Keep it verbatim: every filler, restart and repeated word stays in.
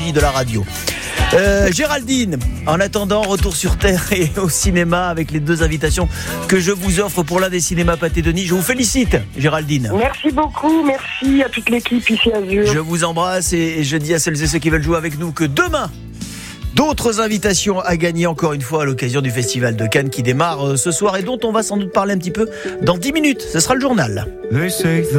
magie de la radio. Euh, Géraldine, en attendant, retour sur Terre et au cinéma avec les deux invitations que je vous offre pour l'un des cinémas Pâté Denis. Je vous félicite, Géraldine. Merci beaucoup, merci à toute l'équipe ici à Azur. Je vous embrasse et je dis à celles et ceux qui veulent jouer avec nous que demain, d'autres invitations à gagner encore une fois à l'occasion du Festival de Cannes qui démarre ce soir et dont on va sans doute parler un petit peu dans dix minutes. Ce sera le journal.